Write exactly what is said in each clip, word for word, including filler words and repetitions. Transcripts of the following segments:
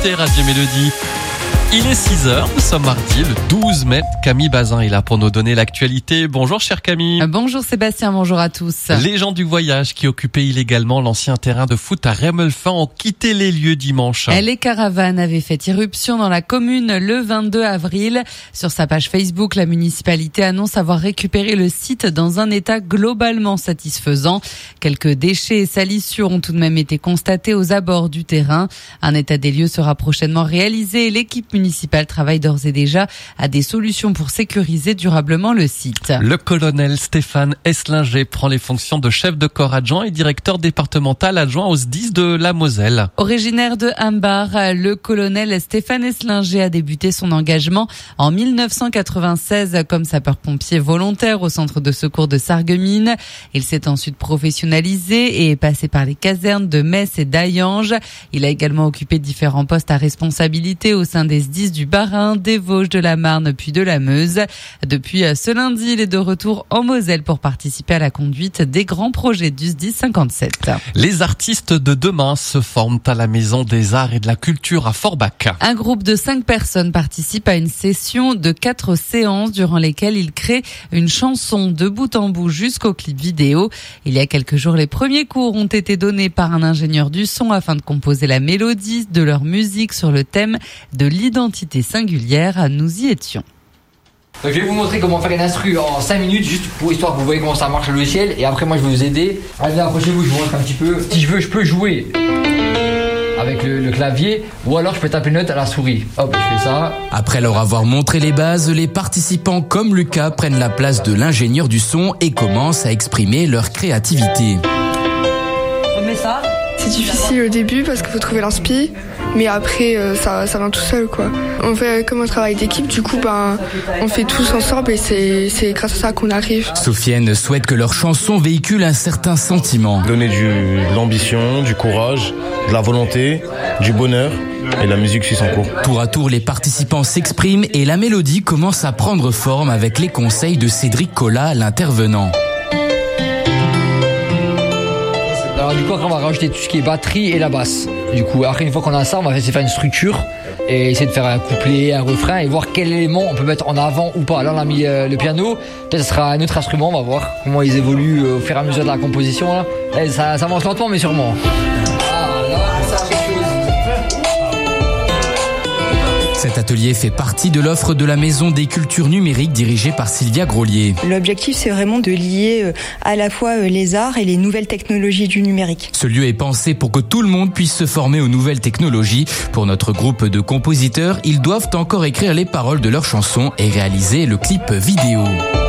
écoutez Radio Mélodie. Il est six heures, nous sommes mardi, le douze mai. Camille Bazin est là pour nous donner l'actualité. Bonjour chère Camille. Bonjour Sébastien, bonjour à tous. Les gens du voyage qui occupaient illégalement l'ancien terrain de foot à Rémelfin ont quitté les lieux dimanche. Les caravanes avaient fait irruption dans la commune le vingt-deux avril. Sur sa page Facebook, la municipalité annonce avoir récupéré le site dans un état globalement satisfaisant. Quelques déchets et salissures ont tout de même été constatés aux abords du terrain. Un état des lieux sera prochainement réalisé et l'équipe municipale municipal travaille d'ores et déjà à des solutions pour sécuriser durablement le site. Le colonel Stéphane Eslinger prend les fonctions de chef de corps adjoint et directeur départemental adjoint au S D I S de la Moselle. Originaire de Hambar, le colonel Stéphane Eslinger a débuté son engagement en mille neuf cent quatre-vingt-seize comme sapeur-pompier volontaire au centre de secours de Sarreguemines. Il s'est ensuite professionnalisé et est passé par les casernes de Metz et d'Hayange. Il a également occupé différents postes à responsabilité au sein des S D I S du Bas-Rhin, des Vosges, de la Marne puis de la Meuse. Depuis ce lundi, il est de retour en Moselle pour participer à la conduite des grands projets du S D I S cinquante-sept. Les artistes de demain se forment à la Maison des Arts et de la Culture à Forbach. Un groupe de cinq personnes participe à une session de quatre séances durant lesquelles ils créent une chanson de bout en bout jusqu'au clip vidéo. Il y a quelques jours, les premiers cours ont été donnés par un ingénieur du son afin de composer la mélodie de leur musique sur le thème de l'identité singulière. Nous y étions. Donc je vais vous montrer comment faire une instru en cinq minutes, juste pour histoire que vous voyez comment ça marche le logiciel, et après moi je vais vous aider. Allez, approchez-vous, je vous montre un petit peu. Si je veux, je peux jouer avec le, le clavier, ou alors je peux taper une note à la souris. Hop, je fais ça. Après leur avoir montré les bases, les participants comme Lucas prennent la place de l'ingénieur du son et commencent à exprimer leur créativité. Remets ça. C'est difficile au début parce qu'il faut trouver l'inspi, mais après euh, ça, ça vient tout seul quoi. On fait comme un travail d'équipe, du coup ben, on fait tous ensemble et c'est, c'est grâce à ça qu'on arrive. Sofiane souhaite que leur chanson véhicule un certain sentiment. Donner du, de l'ambition, du courage, de la volonté, du bonheur. Et la musique suit son cours. Tour à tour, les participants s'expriment et la mélodie commence à prendre forme avec les conseils de Cédric Collat, l'intervenant. Alors du coup après on va rajouter tout ce qui est batterie et la basse. Du coup après une fois qu'on a ça, on va essayer de faire une structure et essayer de faire un couplet, un refrain et voir quel élément on peut mettre en avant ou pas. Là on a mis euh, le piano, peut-être ce sera un autre instrument, on va voir comment ils évoluent euh, au fur et à mesure de la composition là. Et ça, ça avance lentement mais sûrement. Cet atelier fait partie de l'offre de la Maison des Cultures Numériques dirigée par Sylvia Grolier. L'objectif, c'est vraiment de lier à la fois les arts et les nouvelles technologies du numérique. Ce lieu est pensé pour que tout le monde puisse se former aux nouvelles technologies. Pour notre groupe de compositeurs, ils doivent encore écrire les paroles de leurs chansons et réaliser le clip vidéo.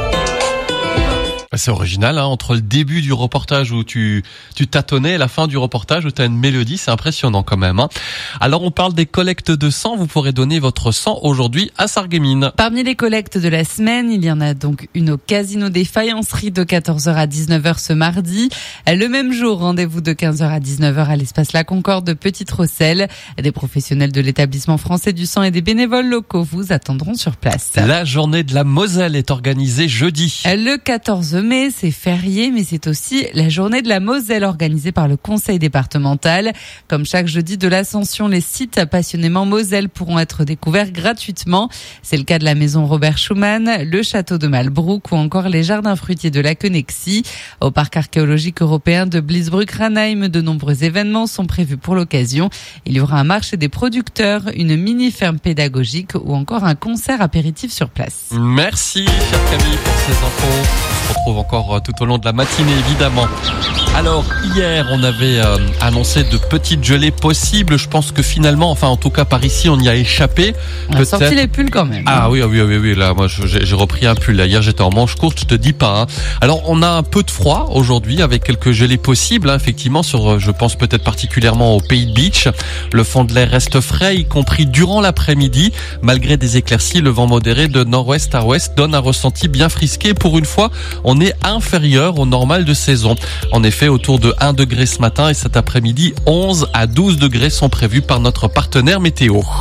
C'est original, hein, entre le début du reportage où tu tu tâtonnais et la fin du reportage où tu as une mélodie, c'est impressionnant quand même. Hein. Alors on parle des collectes de sang, vous pourrez donner votre sang aujourd'hui à Sarreguemines. Parmi les collectes de la semaine, il y en a donc une au Casino des Faïenceries de quatorze heures à dix-neuf heures ce mardi. Le même jour, rendez-vous de quinze heures à dix-neuf heures à l'espace La Concorde de Petite-Rosselle. Des professionnels de l'établissement français du sang et des bénévoles locaux vous attendront sur place. La journée de la Moselle est organisée jeudi. Le quatorze mai, c'est férié, mais c'est aussi la journée de la Moselle organisée par le conseil départemental. Comme chaque jeudi de l'Ascension, les sites passionnément Moselle pourront être découverts gratuitement. C'est le cas de la maison Robert Schumann, le château de Malbrouck ou encore les jardins fruitiers de la Connexie. Au parc archéologique européen de Bliesbruck-Ranheim, de nombreux événements sont prévus pour l'occasion. Il y aura un marché des producteurs, une mini-ferme pédagogique ou encore un concert apéritif sur place. Merci, chère Camille, pour ces infos. On se retrouve encore tout au long de la matinée, évidemment. Alors, hier, on avait euh, annoncé de petites gelées possibles. Je pense que finalement, enfin, en tout cas, par ici, on y a échappé. On a sorti les pulls quand même. Ah oui, oui, oui, oui. Là, moi, j'ai, j'ai repris un pull. Là, hier, j'étais en manche courte, je te dis pas. Hein. Alors, on a un peu de froid aujourd'hui, avec quelques gelées possibles. Hein, effectivement, sur, je pense peut-être particulièrement au Pays de Beach. Le fond de l'air reste frais, y compris durant l'après-midi. Malgré des éclaircies, le vent modéré de nord-ouest à ouest donne un ressenti bien frisqué. Pour une fois, on est inférieur au normal de saison. En effet, autour de un degré ce matin et cet après-midi, onze à douze degrés sont prévus par notre partenaire météo. La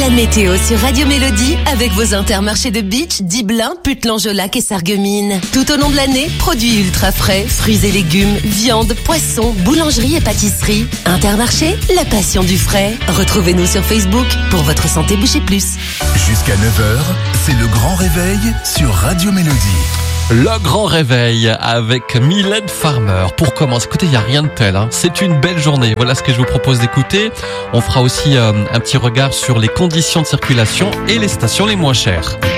La météo sur Radio Mélodie avec vos intermarchés de Beach, Diblin, Putlan-Jolac et Sarreguemines. Tout au long de l'année, produits ultra frais, fruits et légumes, viande, poissons, boulangerie et pâtisserie. Intermarché, la passion du frais. Retrouvez-nous sur Facebook pour votre santé boucher plus. Jusqu'à neuf heures, c'est le grand réveil sur Radio Mélodie. Le grand réveil avec Mylène Farmer. Pour commencer, écoutez, il n'y a rien de tel, hein. C'est une belle journée. Voilà ce que je vous propose d'écouter. On fera aussi euh, un petit regard sur les conditions de circulation et les stations les moins chères.